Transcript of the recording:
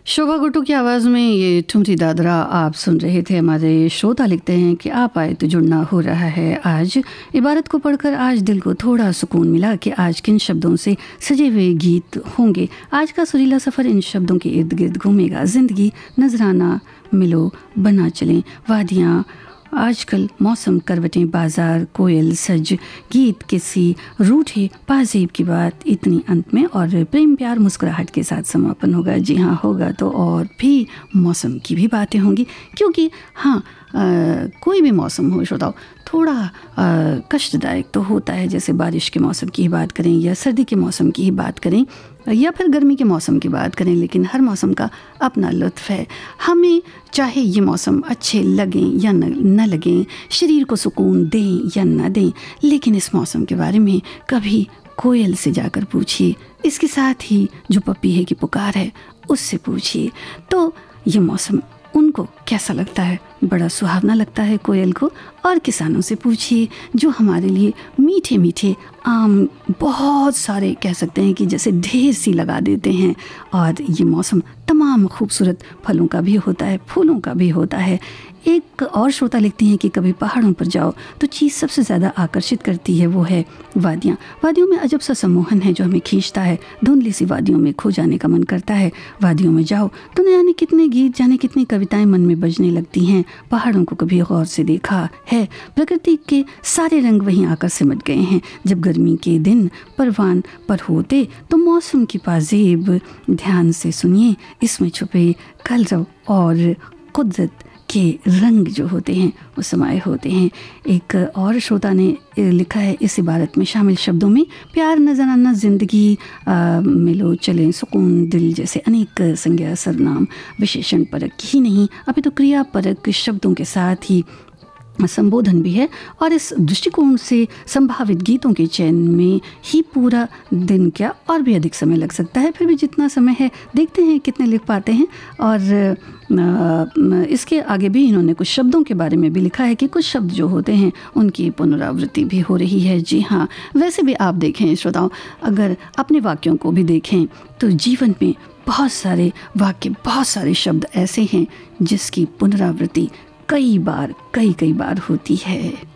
शोभा गुट्टू की आवाज़ में ये ठुमरी दादरा आप सुन रहे थे। हमारे श्रोता लिखते हैं कि आप आए तो जुड़ना हो रहा है आज। इबारत को पढ़कर आज दिल को थोड़ा सुकून मिला कि आज किन शब्दों से सजे हुए गीत होंगे। आज का सुरीला सफ़र इन शब्दों के इर्द गिर्द घूमेगा। ज़िंदगी नजराना मिलो बना चलें, वादियाँ आजकल, मौसम, करवटें, बाजार, कोयल, सज, गीत, किसी रूठे पाजीब की बात, इतनी अंत में और प्रेम प्यार मुस्कुराहट के साथ समापन होगा। जी हाँ, होगा तो और भी मौसम की भी बातें होंगी, क्योंकि हाँ कोई भी मौसम हो श्रोताओ, थोड़ा कष्टदायक तो होता है। जैसे बारिश के मौसम की ही बात करें या सर्दी के मौसम की ही बात करें या फिर गर्मी के मौसम की बात करें, लेकिन हर मौसम का अपना लुत्फ़ है। हमें चाहे ये मौसम अच्छे लगें या न लगें, शरीर को सुकून दें या न दें, लेकिन इस मौसम के बारे में कभी कोयल से जाकर पूछिए, इसके साथ ही जो पपीहे की पुकार है उससे पूछिए, तो ये मौसम उनको कैसा लगता है। बड़ा सुहावना लगता है कोयल को। और किसानों से पूछिए जो हमारे लिए मीठे मीठे आम बहुत सारे कह सकते हैं कि जैसे ढेर सी लगा देते हैं। और ये मौसम तमाम खूबसूरत फलों का भी होता है, फूलों का भी होता है। एक और श्रोता लिखती हैं कि कभी पहाड़ों पर जाओ तो चीज़ सबसे ज़्यादा आकर्षित करती है वो है वादियाँ। वादियों में अजब सा सम्मोहन है जो हमें खींचता है। धुंधली सी वादियों में खो जाने का मन करता है। वादियों में जाओ तो न जाने कितने गीत, जाने कितनी कविताएं मन में बजने लगती हैं। पहाड़ों को कभी गौर से देखा है, प्रकृति के सारे रंग वहीं आकर सिमट गए हैं। जब गर्मी के दिन परवान पर होते तो मौसम की पाजेब ध्यान से सुनिए, इसमें छुपे कलरव और कुदरत के रंग जो होते हैं वो समाये होते हैं। एक और श्रोता ने लिखा है इस इबारत में शामिल शब्दों में, प्यार नजराना, ज़िंदगी मिलो चलें, सुकून, दिल जैसे अनेक संज्ञा सर्वनाम विशेषण परक ही नहीं, अभी तो क्रिया परक शब्दों के साथ ही संबोधन भी है। और इस दृष्टिकोण से संभावित गीतों के चयन में ही पूरा दिन क्या और भी अधिक समय लग सकता है। फिर भी जितना समय है देखते हैं कितने लिख पाते हैं। और इसके आगे भी इन्होंने कुछ शब्दों के बारे में भी लिखा है कि कुछ शब्द जो होते हैं उनकी पुनरावृत्ति भी हो रही है। जी हाँ, वैसे भी आप देखें श्रोताओं, अगर अपने वाक्यों को भी देखें तो जीवन में बहुत सारे वाक्य, बहुत सारे शब्द ऐसे हैं जिसकी पुनरावृत्ति कई बार होती है।